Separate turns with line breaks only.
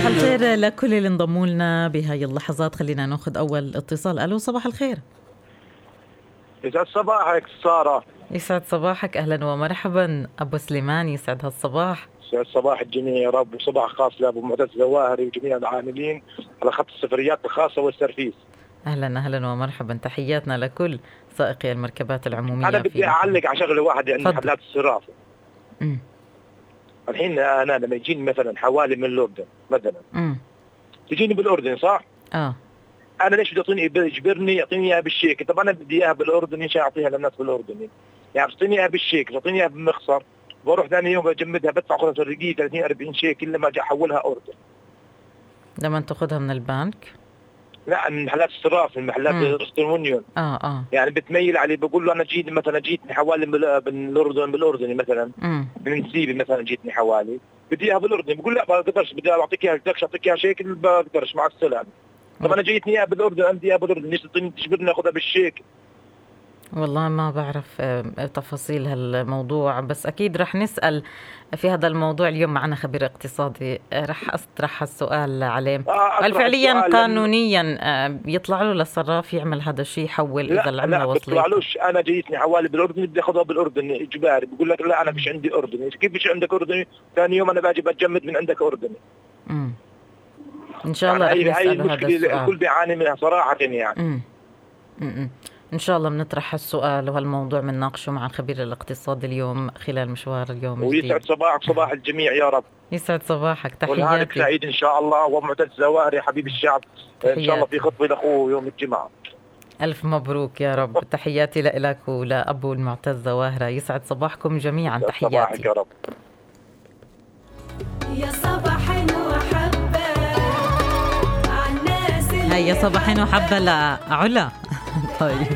الخير لكل اللي انضموا لنا بهاي اللحظات. خلينا ناخذ أول اتصال. ألو، صباح الخير.
يسعد صباحك سارة.
يسعد صباحك، أهلا ومرحبا أبو سليمان، يسعد هالصباح.
يسعد صباح الجميع يا رب، وصباح خاص لأبو معتز زواهري وجميع العاملين على خط السفريات الخاصة والسرفيس.
أهلا ومرحبا، تحياتنا لكل سائقي المركبات العمومية.
أنا بدي أعلق على شغلة واحدة عند محلات الصرافة. الحين أنا لما يجيني مثلا حوالي من الأردن مثلا تجيني بالأردن صح؟ أنا ليش بدي يجبرني يعطيني إياها بالشيك؟ طب أنا بدي إياها بالأردن، إيش أعطيها للناس بالأردن؟ يعني بتعطيني إياها بالشيك، بتعطيني إياها بمخصر، بروح ثاني يوم بجمدها بدفع خلص الرقية 30-40 شيكل لما أجي أحولها أردن.
لما تأخذها من البنك؟
لا، من محلات الصراف، من محلات الرستورونيون. يعني بتميل عليه، بقول له أنا جيتني حوالي بالأردن مثلا من سيبي مثلا جيتني حوالي، بدي إياها بالأردن، بقول لا ما بقدرش، بدي أعطيك إياها، بدكش أعطيك إياها شيكل، ما بقدرش، مع السلامة. طب أنا جيتني إياها بالأردن، أمدي إياها بالأردن، ليش تجبرني أخذها بالشيك؟
والله ما بعرف تفاصيل هالموضوع، بس أكيد رح نسأل في هذا الموضوع. اليوم معنا خبير اقتصادي رح أطرح السؤال عليه. هل فعليا قانونيا يطلع له للصراف يعمل هذا الشيء، يحول إذا العملة وصلت؟
لا بيطلعلوش. أنا جيتني حوالي بالأردن بدي أخذها بالأردن إجباري، بقول لك لا أنا مش عندي أردني. كيف مش عندك أردني؟ ثاني يوم أنا باجي بتجمد من عندك أردني.
إن شاء الله
يعني
رح
هاي
نسأله هذا
المشكلة الكل بيعاني منها صراحة يعني.
إن شاء الله بنطرح السؤال وهالموضوع بنناقشه مع الخبير الاقتصادي اليوم خلال مشوار اليوم الجديد.
ويسعد صباحك صباح الجميع يا رب.
يسعد صباحك، تحياتي.
ونهارك سعيد إن شاء الله. ومعتز زواهري حبيب الشعب تحياتي. إن شاء الله في خطبة لأخوه يوم الجمعة.
ألف مبروك يا رب. تحياتي لك ولأبو المعتز زواهرة. يسعد صباحكم جميعا، تحياتي.
صباحك يا رب.
يا صباحين وحبة عالناس،
هيا صباحين وحبة لعلا. طيب